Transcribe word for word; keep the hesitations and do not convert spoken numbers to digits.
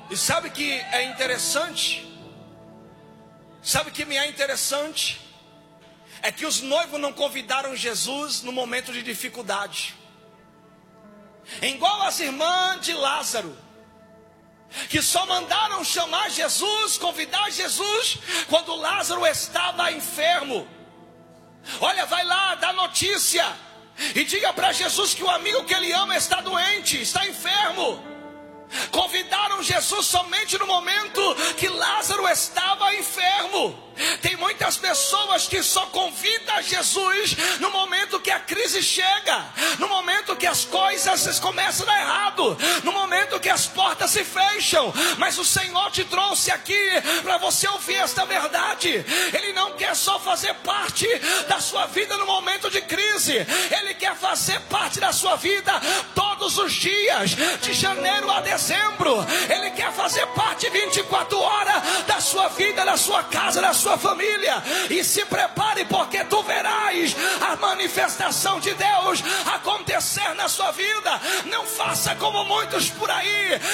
E sabe que é interessante? Sabe que me é interessante? É que os noivos não convidaram Jesus no momento de dificuldade. Igual as irmãs de Lázaro, que só mandaram chamar Jesus, convidar Jesus, quando Lázaro estava enfermo. Olha, vai lá, dá notícia e diga para Jesus que o amigo que ele ama está doente, está enfermo. Convidaram Jesus somente no momento que Lázaro estava enfermo. Tem muitas pessoas que só convidam Jesus no momento que a crise chega, no momento que as coisas começam a dar errado, no momento que as portas se fecham. Mas o Senhor te trouxe aqui para você ouvir esta verdade. Ele não quer só fazer parte da sua vida no momento de crise, Ele quer fazer parte da sua vida todos os dias, de janeiro a dezembro. Ele quer fazer parte vinte e quatro horas da sua vida, da sua casa, da sua família. E se prepare, porque tu verás a manifestação de Deus acontecer na sua vida. Não faça como muitos por aí